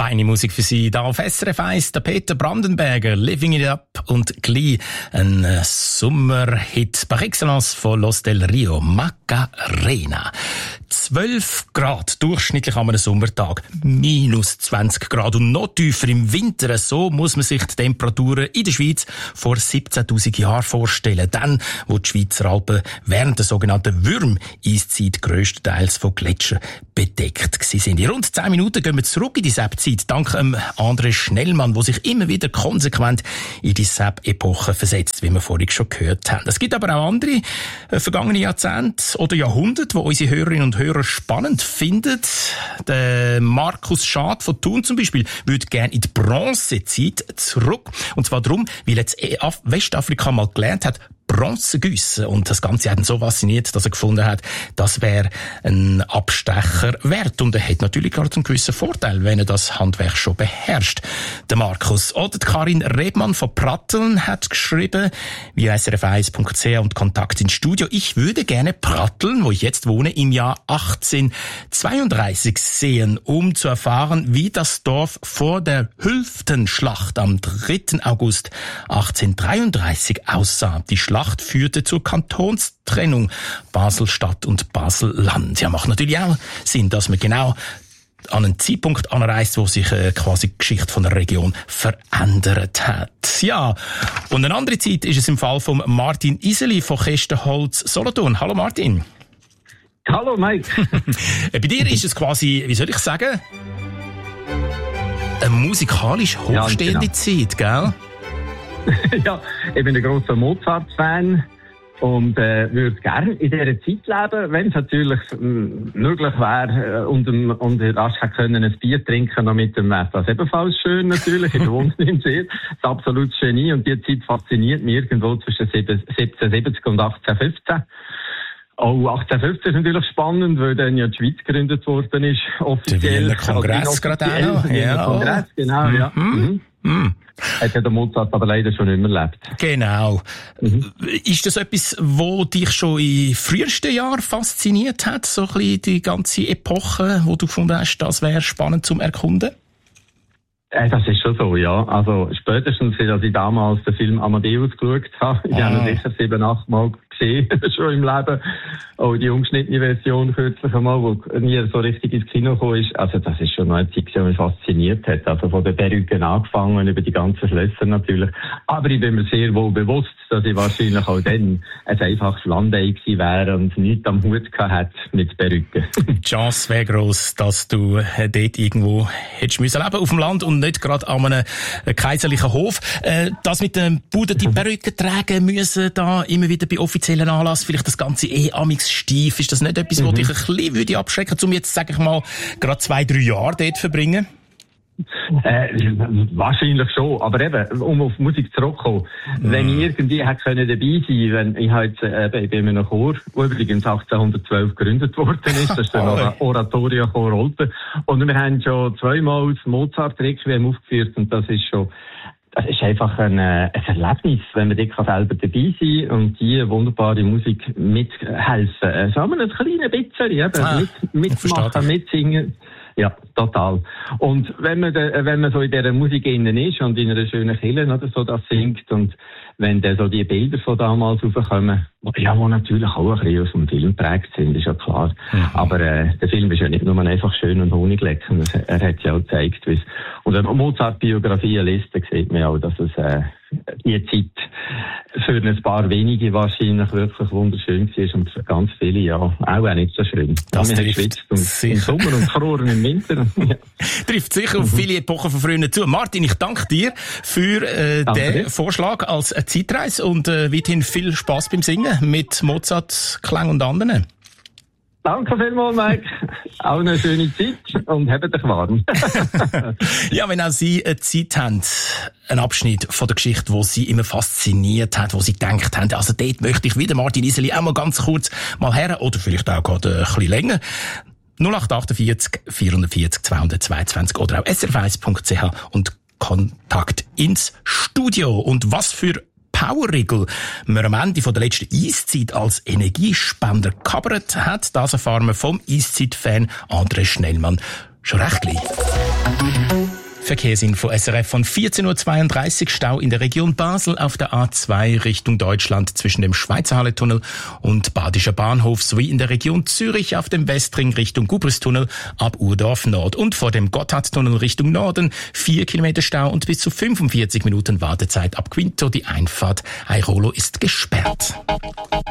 Feine Musik für Sie. Da auf SRF 1, der Peter Brandenberger, Living It Up und gleich ein Sommerhit par excellence von Los del Rio, Macarena. 12 Grad durchschnittlich an einem Sommertag, minus 20 Grad und noch tiefer im Winter. So muss man sich die Temperaturen in der Schweiz vor 17.000 Jahren vorstellen. Dann, wo die Schweizer Alpen während der sogenannten Würm-Eiszeit grösstenteils von Gletschern bedeckt waren. In rund 10 Minuten gehen wir zurück in die Sepp-Zeit, dank André Schnellmann, der sich immer wieder konsequent in die Sepp-Epoche versetzt, wie wir vorhin schon gehört haben. Es gibt aber auch andere vergangene Jahrzehnte oder Jahrhunderte, die unsere Hörerinnen und Hörer spannend finden. Der Markus Schad von Thun zum Beispiel würde gerne in die Bronzezeit zurück. Und zwar darum, weil jetzt Westafrika mal gelernt hat, Bronze gießen. Und das Ganze hat ihn so fasziniert, dass er gefunden hat, das wäre ein Abstecher wert. Und er hat natürlich gerade einen gewissen Vorteil, wenn er das Handwerk schon beherrscht. Der Markus. Oder Karin Rebmann von Pratteln hat geschrieben, via srf1.ch und Kontakt ins Studio. Ich würde gerne Pratteln, wo ich jetzt wohne, im Jahr 1832 sehen, um zu erfahren, wie das Dorf vor der Hülftenschlacht am 3. August 1833 aussah. Die Schlacht führte zur Kantonstrennung Basel-Stadt und Basel-Land. Ja, macht natürlich auch Sinn, dass man genau an einen Zeitpunkt anreist, wo sich quasi die Geschichte von der Region verändert hat. Ja, und eine andere Zeit ist es im Fall von Martin Iseli von Kestenholz Solothurn. Hallo Martin. Hallo Mike. Bei dir ist es quasi, wie soll ich sagen, eine musikalisch hochstehende Zeit, gell? Ja, ich bin ein grosser Mozart-Fan und würde gerne in dieser Zeit leben, wenn es natürlich möglich wäre und rasch können ein Bier trinken noch mit dem Wetter. Das ist ebenfalls schön natürlich, in der Wohnung sehr. Das ist absolut Genie und die Zeit fasziniert mich irgendwo zwischen 1770 und 1815. Oh, 1815 ist natürlich spannend, weil dann ja die Schweiz gegründet worden ist, offiziell. Der Wiener Kongress gerade auch. Ja. Kongress, genau, ja. Hat ja der Mozart aber leider schon nicht mehr erlebt. Genau. Ist das etwas, wo dich schon in frühesten Jahren fasziniert hat? So ein bisschen die ganze Epoche, wo du gefunden hast, das wäre spannend zum Erkunden? Das ist schon so, ja. Also spätestens, als ich damals den Film Amadeus geschaut habe, ich habe ihn sicher 7-8 Mal gesehen, schon im Leben. Auch die ungeschnittene Version kürzlich einmal, wo nie so richtig ins Kino gekommen ist. Also das ist schon eine Zeit, die mich fasziniert hat. Also von den Perücken angefangen, über die ganzen Schlösser natürlich. Aber ich bin mir sehr wohl bewusst, dass ich wahrscheinlich auch dann ein einfaches Landei gewesen wäre und nichts am Hut gehabt hätte mit Perücken. Die Chance wäre gross, dass du dort irgendwo hättest müssen leben auf dem Land und nicht gerade an einem kaiserlichen Hof. Das mit dem Buden die Perücke tragen müssen, da immer wieder bei offiziellen Anlass, vielleicht das Ganze amix steif. Ist das nicht etwas, was dich ein bisschen würde abschrecken, um jetzt, sag ich mal, gerade 2-3 Jahre dort verbringen? Wahrscheinlich schon, aber eben, um auf Musik zurückzukommen, wenn ich irgendwie hätte können dabei sein, wenn ich halt ich bin in einem Chor, der übrigens 1812 gegründet worden ist, das ist der Oratorio-Chor Olten, und wir haben schon 2-mal das Mozart-Requiem aufgeführt und das ist einfach ein Erlebnis, wenn man dort selber dabei sein und die wunderbare Musik mithelfen. So ein kleines bisschen, mitmachen, mitsingen. Ja, total. Und wenn man so in dieser Musik innen ist und in einer schönen Kirche oder so das singt und wenn dann so die Bilder von damals raufkommen, ja, die natürlich auch ein bisschen aus dem Film geprägt sind, ist ja klar. Aber der Film ist ja nicht nur einfach schön und honigleckend, er hat ja auch gezeigt, wie es. Und wenn man Mozart-Biografien liest, dann sieht man auch, dass es die Zeit für ein paar wenige wahrscheinlich wirklich wunderschön war und für ganz viele ja auch nicht so schön. Das trifft im Sommer und gefroren im Winter. Ja. Trifft sicher auf viele Epochen von früher zu. Martin, ich danke dir für den Vorschlag als Zeitreise und weiterhin viel Spass beim Singen mit Mozart, Klang und anderen. Danke vielmals, Mike. Auch eine schöne Zeit und habt euch warm. Ja, wenn auch Sie Zeit haben, ein Abschnitt von der Geschichte, wo Sie immer fasziniert hat, wo Sie gedacht haben, also dort möchte ich wieder Martin Iseli auch mal ganz kurz mal her, oder vielleicht auch gerade ein bisschen länger. 0848 440 222 oder auch srf1.ch und Kontakt ins Studio. Und was für Powerriegel wir am Ende von der letzten Eiszeit als Energiespender gecovert hat, das erfahren wir vom Eiszeit-Fan André Schnellmann schon recht gleich. Verkehrsinfo SRF von 14.32 Uhr. Stau in der Region Basel auf der A2 Richtung Deutschland zwischen dem Schweizer Halletunnel und Badischer Bahnhof sowie in der Region Zürich auf dem Westring Richtung Gubristunnel ab Urdorf Nord und vor dem Gotthardtunnel Richtung Norden 4 Kilometer Stau und bis zu 45 Minuten Wartezeit ab Quinto. Die Einfahrt Airolo ist gesperrt.